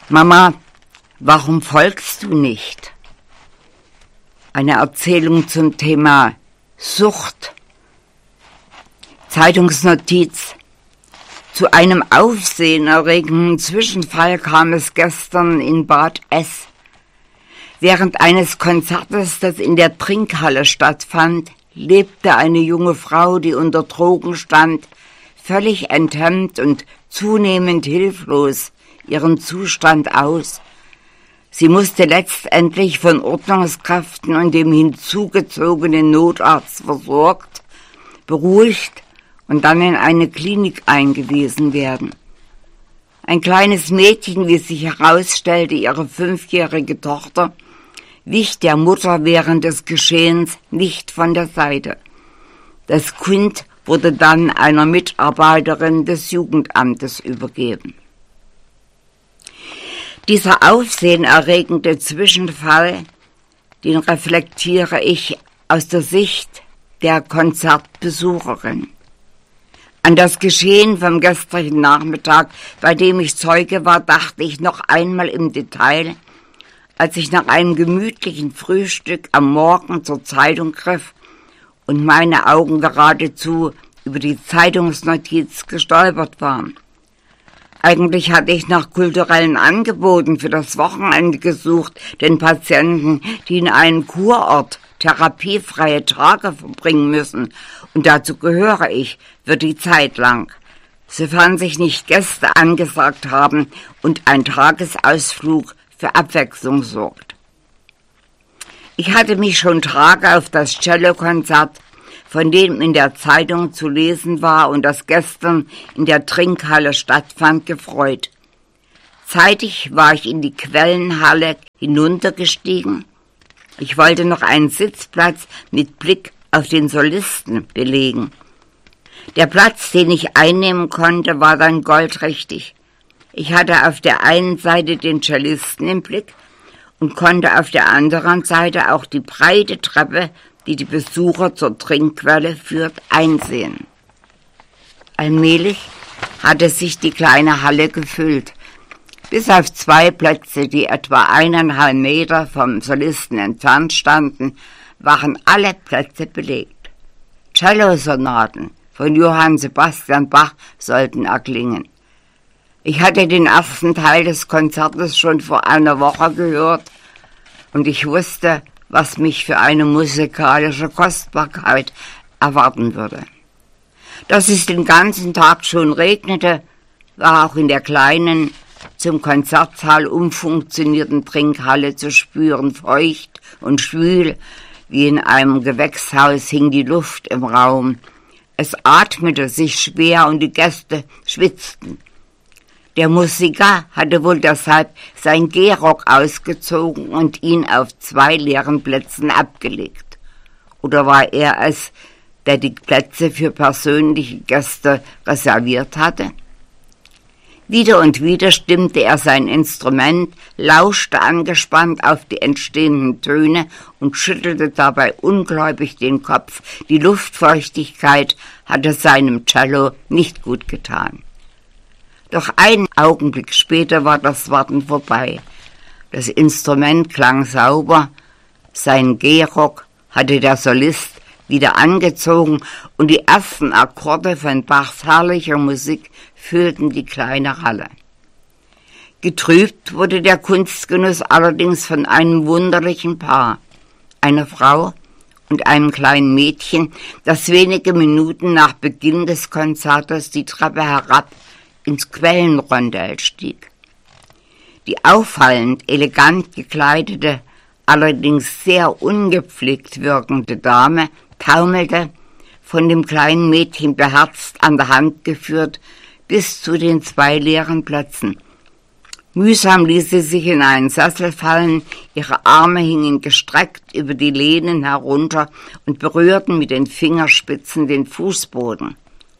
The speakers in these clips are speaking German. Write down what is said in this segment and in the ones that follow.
Mama, warum folgst du nicht? Eine Erzählung zum Thema Sucht. Zeitungsnotiz. Zu einem aufsehenerregenden Zwischenfall kam es gestern in Bad S. Während eines Konzertes, das in der Trinkhalle stattfand, lebte eine junge Frau, die unter Drogen stand, völlig enthemmt und zunehmend hilflos ihren Zustand aus. Sie musste letztendlich von Ordnungskräften und dem hinzugezogenen Notarzt versorgt, beruhigt und dann in eine Klinik eingewiesen werden. Ein kleines Mädchen, wie sich herausstellte, ihre 5-jährige Tochter, wich der Mutter während des Geschehens nicht von der Seite. Das Kind wurde dann einer Mitarbeiterin des Jugendamtes übergeben. Dieser aufsehenerregende Zwischenfall, den reflektiere ich aus der Sicht der Konzertbesucherin. An das Geschehen vom gestrigen Nachmittag, bei dem ich Zeuge war, dachte ich noch einmal im Detail, als ich nach einem gemütlichen Frühstück am Morgen zur Zeitung griff und meine Augen geradezu über die Zeitungsnotiz gestolpert waren. Eigentlich hatte ich nach kulturellen Angeboten für das Wochenende gesucht, den Patienten, die in einem Kurort therapiefreie Tage verbringen müssen, und dazu gehöre ich für die Zeit lang, sofern sich nicht Gäste angesagt haben und ein Tagesausflug für Abwechslung sorgt. Ich hatte mich schon Tage auf das Cellokonzert, von dem in der Zeitung zu lesen war und das gestern in der Trinkhalle stattfand, gefreut. Zeitig war ich in die Quellenhalle hinuntergestiegen. Ich wollte noch einen Sitzplatz mit Blick auf den Solisten belegen. Der Platz, den ich einnehmen konnte, war dann goldrichtig. Ich hatte auf der einen Seite den Cellisten im Blick und konnte auf der anderen Seite auch die breite Treppe, die die Besucher zur Trinkquelle führt, einsehen. Allmählich hatte sich die kleine Halle gefüllt. Bis auf 2 Plätze, die etwa 1,5 Meter vom Solisten entfernt standen, waren alle Plätze belegt. Cellosonaten von Johann Sebastian Bach sollten erklingen. Ich hatte den ersten Teil des Konzertes schon vor einer Woche gehört und ich wusste, was mich für eine musikalische Kostbarkeit erwarten würde. Dass es den ganzen Tag schon regnete, war auch in der kleinen, zum Konzertsaal umfunktionierten Trinkhalle zu spüren. Feucht und schwül, wie in einem Gewächshaus, hing die Luft im Raum. Es atmete sich schwer und die Gäste schwitzten. Der Musiker hatte wohl deshalb sein Gehrock ausgezogen und ihn auf 2 leeren Plätzen abgelegt. Oder war er es, der die Plätze für persönliche Gäste reserviert hatte? Wieder und wieder stimmte er sein Instrument, lauschte angespannt auf die entstehenden Töne und schüttelte dabei ungläubig den Kopf. Die Luftfeuchtigkeit hatte seinem Cello nicht gut getan. Doch einen Augenblick später war das Warten vorbei. Das Instrument klang sauber, seinen Gehrock hatte der Solist wieder angezogen und die ersten Akkorde von Bachs herrlicher Musik füllten die kleine Halle. Getrübt wurde der Kunstgenuss allerdings von einem wunderlichen Paar, einer Frau und einem kleinen Mädchen, das wenige Minuten nach Beginn des Konzertes die Treppe herab ins Quellenrondell stieg. Die auffallend elegant gekleidete, allerdings sehr ungepflegt wirkende Dame taumelte, von dem kleinen Mädchen beherzt an der Hand geführt, bis zu den 2 leeren Plätzen. Mühsam ließ sie sich in einen Sessel fallen, ihre Arme hingen gestreckt über die Lehnen herunter und berührten mit den Fingerspitzen den Fußboden.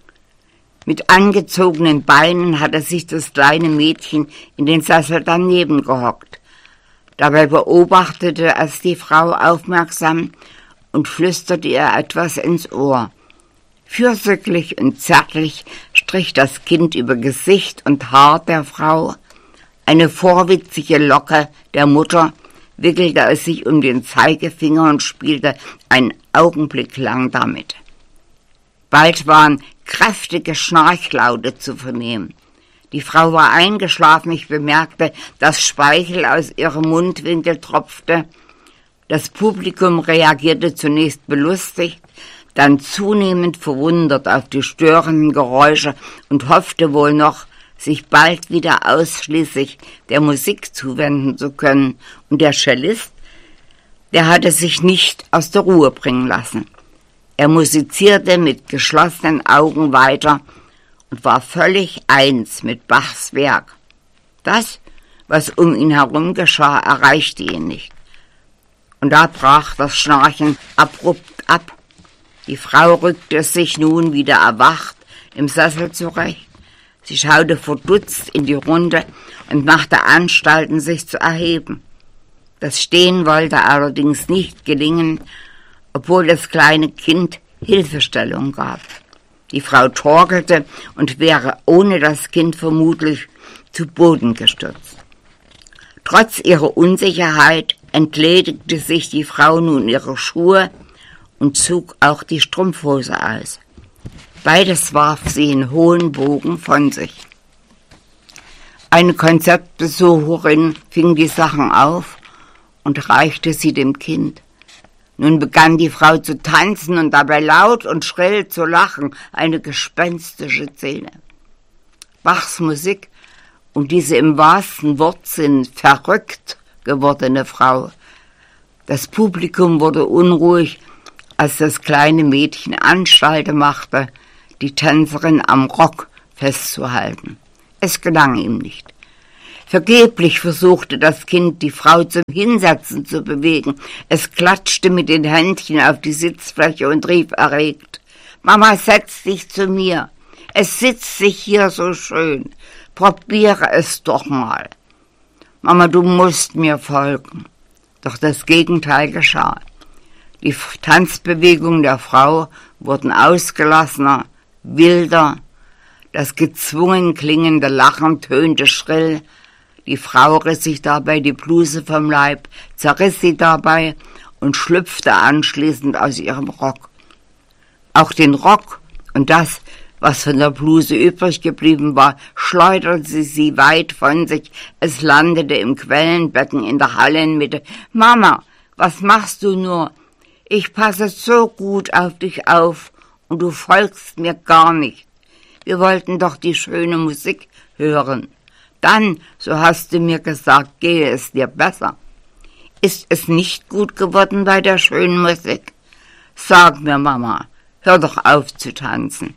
Mit angezogenen Beinen hatte sich das kleine Mädchen in den Sessel daneben gehockt. Dabei beobachtete es die Frau aufmerksam und flüsterte ihr etwas ins Ohr. Fürsorglich und zärtlich strich das Kind über Gesicht und Haar der Frau. Eine vorwitzige Locke der Mutter wickelte es sich um den Zeigefinger und spielte einen Augenblick lang damit. Bald waren kräftige Schnarchlaute zu vernehmen. Die Frau war eingeschlafen, ich bemerkte, dass Speichel aus ihrem Mundwinkel tropfte. Das Publikum reagierte zunächst belustigt, dann zunehmend verwundert auf die störenden Geräusche und hoffte wohl noch, sich bald wieder ausschließlich der Musik zuwenden zu können. Und der Cellist, der hatte sich nicht aus der Ruhe bringen lassen. Er musizierte mit geschlossenen Augen weiter und war völlig eins mit Bachs Werk. Das, was um ihn herum geschah, erreichte ihn nicht. Und da brach das Schnarchen abrupt ab. Die Frau rückte sich nun wieder erwacht im Sessel zurecht. Sie schaute verdutzt in die Runde und machte Anstalten, sich zu erheben. Das Stehen wollte allerdings nicht gelingen, obwohl das kleine Kind Hilfestellung gab. Die Frau torkelte und wäre ohne das Kind vermutlich zu Boden gestürzt. Trotz ihrer Unsicherheit entledigte sich die Frau nun ihrer Schuhe und zog auch die Strumpfhose aus. Beides warf sie in hohen Bogen von sich. Eine Konzertbesucherin fing die Sachen auf und reichte sie dem Kind. Nun begann die Frau zu tanzen und dabei laut und schrill zu lachen, eine gespenstische Szene. Bachs Musik und diese im wahrsten Wortsinn verrückt gewordene Frau. Das Publikum wurde unruhig, als das kleine Mädchen Anstalten machte, die Tänzerin am Rock festzuhalten. Es gelang ihm nicht. Vergeblich versuchte das Kind, die Frau zum Hinsetzen zu bewegen. Es klatschte mit den Händchen auf die Sitzfläche und rief erregt: »Mama, setz dich zu mir. Es sitzt sich hier so schön. Probiere es doch mal. Mama, du musst mir folgen.« Doch das Gegenteil geschah. Die Tanzbewegungen der Frau wurden ausgelassener, wilder. Das gezwungen klingende Lachen tönte schrill. Die Frau riss sich dabei die Bluse vom Leib, zerriss sie dabei und schlüpfte anschließend aus ihrem Rock. Auch den Rock und das, was von der Bluse übrig geblieben war, schleuderte sie weit von sich. Es landete im Quellenbecken in der Hallenmitte. »Mama, was machst du nur? Ich passe so gut auf dich auf und du folgst mir gar nicht. Wir wollten doch die schöne Musik hören. Dann, so hast du mir gesagt, gehe es dir besser. Ist es nicht gut geworden bei der schönen Musik? Sag mir, Mama, hör doch auf zu tanzen.«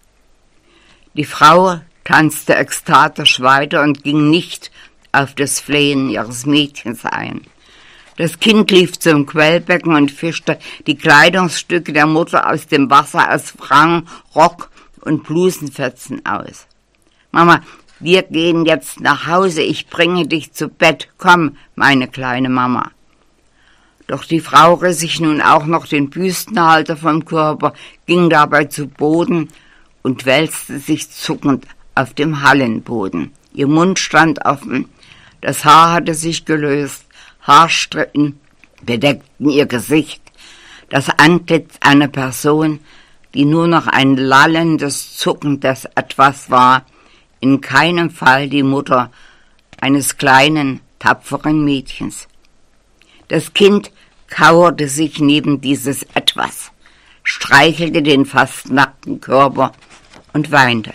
Die Frau tanzte ekstatisch weiter und ging nicht auf das Flehen ihres Mädchens ein. Das Kind lief zum Quellbecken und fischte die Kleidungsstücke der Mutter aus dem Wasser, aus Fracken, Rock und Blusenfetzen aus. »Mama, wir gehen jetzt nach Hause, ich bringe dich zu Bett. Komm, meine kleine Mama.« Doch die Frau riss sich nun auch noch den Büstenhalter vom Körper, ging dabei zu Boden und wälzte sich zuckend auf dem Hallenboden. Ihr Mund stand offen, das Haar hatte sich gelöst, Haarstrippen bedeckten ihr Gesicht, das Antlitz einer Person, die nur noch ein lallendes, zuckendes Etwas war, in keinem Fall die Mutter eines kleinen, tapferen Mädchens. Das Kind kauerte sich neben dieses Etwas, streichelte den fast nackten Körper und weinte.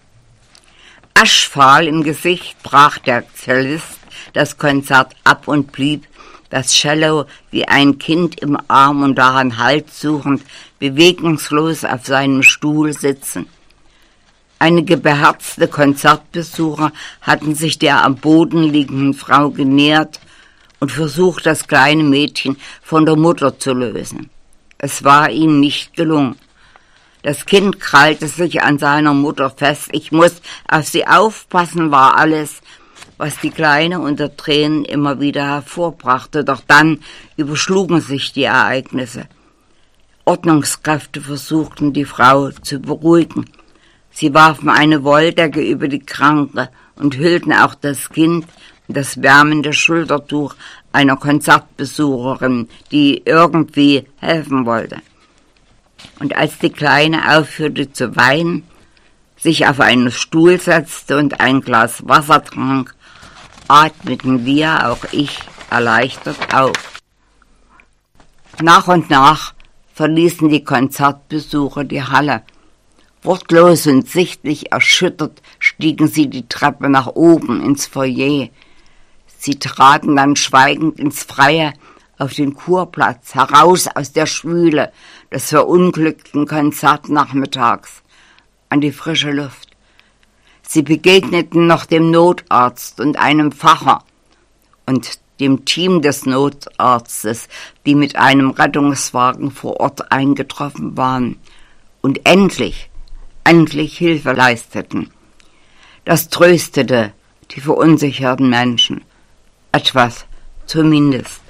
Aschfahl im Gesicht brach der Cellist das Konzert ab und blieb, das Cello wie ein Kind im Arm und daran Halt suchend, bewegungslos auf seinem Stuhl sitzen. Einige beherzte Konzertbesucher hatten sich der am Boden liegenden Frau genähert und versucht, das kleine Mädchen von der Mutter zu lösen. Es war ihnen nicht gelungen. Das Kind krallte sich an seiner Mutter fest. »Ich muss auf sie aufpassen«, war alles, was die Kleine unter Tränen immer wieder hervorbrachte. Doch dann überschlugen sich die Ereignisse. Ordnungskräfte versuchten, die Frau zu beruhigen. Sie warfen eine Wolldecke über die Kranke und hüllten auch das Kind in das wärmende Schultertuch einer Konzertbesucherin, die irgendwie helfen wollte. Und als die Kleine aufhörte zu weinen, sich auf einen Stuhl setzte und ein Glas Wasser trank, atmeten wir, auch ich, erleichtert auf. Nach und nach verließen die Konzertbesucher die Halle. Wortlos und sichtlich erschüttert stiegen sie die Treppe nach oben ins Foyer. Sie traten dann schweigend ins Freie auf den Kurplatz, heraus aus der Schwüle des verunglückten Konzertnachmittags, an die frische Luft. Sie begegneten noch dem Notarzt und einem Pfarrer und dem Team des Notarztes, die mit einem Rettungswagen vor Ort eingetroffen waren und endlich Hilfe leisteten. Das tröstete die verunsicherten Menschen. Etwas zumindest.